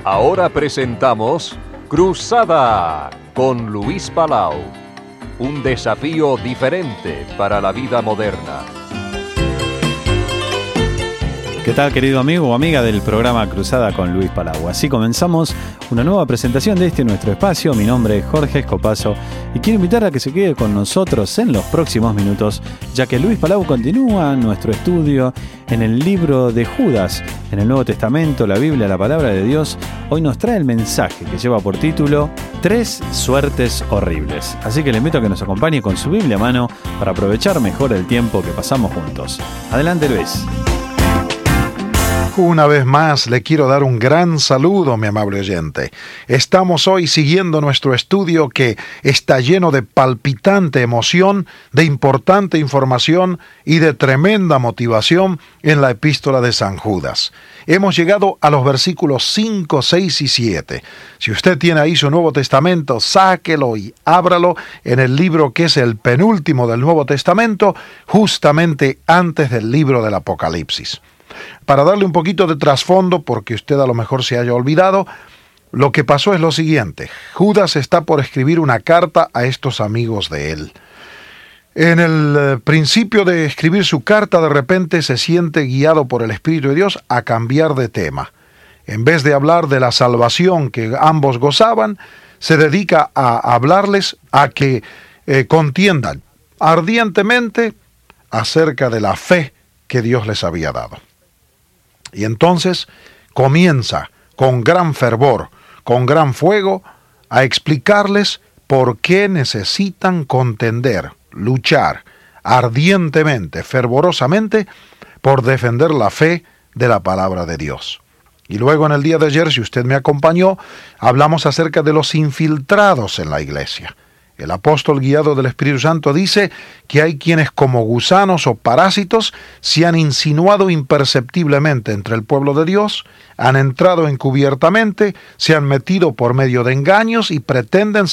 Ahora presentamos Cruzada con Luis Palau. Un desafío diferente para la vida moderna. ¿Qué tal, querido amigo o amiga del programa Cruzada con Luis Palau? Así comenzamos una nueva presentación de nuestro espacio. Mi nombre es Jorge Escopazo y quiero invitar a que se quede con nosotros en los próximos minutos, ya que Luis Palau continúa nuestro estudio en el libro de Judas, en el Nuevo Testamento, la Biblia, la Palabra de Dios. Hoy nos trae el mensaje que lleva por título 3 suertes horribles. Así que le invito a que nos acompañe con su Biblia a mano para aprovechar mejor el tiempo que pasamos juntos. Adelante, Luis. Una vez más le quiero dar un gran saludo, mi amable oyente. Estamos hoy siguiendo nuestro estudio que está lleno de palpitante emoción, de importante información y de tremenda motivación en la epístola de San Judas. Hemos llegado a los versículos 5, 6 y 7. Si usted tiene ahí su Nuevo Testamento, sáquelo y ábralo en el libro que es el penúltimo del Nuevo Testamento, justamente antes del libro del Apocalipsis. Para darle un poquito de trasfondo, porque usted a lo mejor se haya olvidado, lo que pasó es lo siguiente. Judas está por escribir una carta a estos amigos de él. En el principio de escribir su carta, de repente se siente guiado por el Espíritu de Dios a cambiar de tema. En vez de hablar de la salvación que ambos gozaban, se dedica a hablarles a que contiendan ardientemente acerca de la fe que Dios les había dado. Y entonces comienza con gran fervor, con gran fuego, a explicarles por qué necesitan contender, luchar ardientemente, fervorosamente, por defender la fe de la palabra de Dios. Y luego en el día de ayer, si usted me acompañó, hablamos acerca de los infiltrados en la iglesia. El apóstol guiado del Espíritu Santo dice que hay quienes como gusanos o parásitos se han insinuado imperceptiblemente entre el pueblo de Dios, han entrado encubiertamente, se han metido por medio de engaños y pretenden